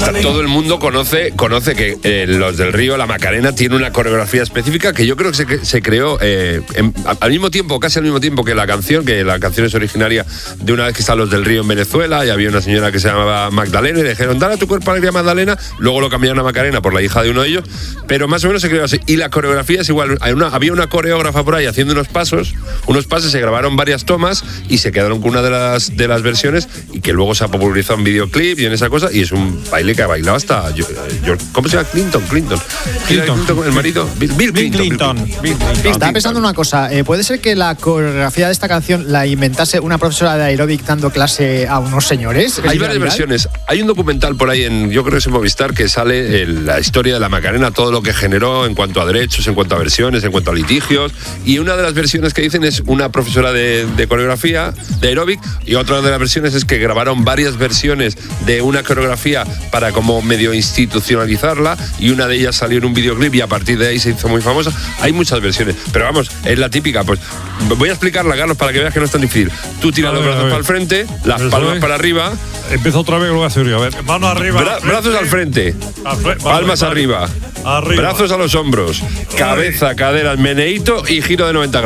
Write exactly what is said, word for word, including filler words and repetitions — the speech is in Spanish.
sea, todo el mundo conoce, conoce que eh, los del Río, la Macarena, tiene una coreografía específica que yo creo que se, se creó eh, en, al mismo tiempo, casi al mismo tiempo que la canción, que la canción es originaria de una vez que están los del Río en Venezuela, y había una señora que se llamaba Magdalena y le dijeron, dale a tu cuerpo alegría Magdalena, luego lo cambiaron a Macarena por la hija de uno de ellos, pero más o menos se creó así. Y la coreografía es igual, hay una, había una coreógrafa por ahí haciendo unos pasos, unos pasos, se grabaron varias tomas y se quedaron con una de las, de las versiones y que luego se ha popularizado en videoclip y en esa cosa, y es un baile que ha bailado hasta yo, yo, ¿cómo se llama? Clinton, Clinton. Clinton. Clinton el marido, Bill, Bill Clinton. Bill Clinton. Bill Clinton. Estaba pensando una cosa, eh, ¿puede ser que la coreografía de esta canción la inventase una profesora de aeróbic dando clase a unos señores? Hay varias versiones. Hay un documental por ahí en, yo creo que es en Movistar, que sale el, la historia de la Macarena, todo lo que generó en cuanto a derechos, en cuanto a versiones, en cuanto a litigios, y una de las versiones que dicen es una profesora de, de coreografía, de aeróbic, y otra de las versiones es que grabaron varias versiones de una coreografía para como medio institucionalizarla, y una de ellas salió en un videoclip y a partir de ahí se hizo muy famosa. Hay muchas versiones, pero vamos, es la típica. Pues voy a explicarla, Carlos, para que veas que no es tan difícil. Tú tiras los brazos para el frente, las Eso palmas es. para arriba. Empieza otra vez, lo voy a hacer yo. A ver, manos arriba. Bra- brazos al frente, Al fre- vale, palmas vale. arriba, Arriba. brazos a los hombros, cabeza, caderas, meneíto y giro de noventa grados.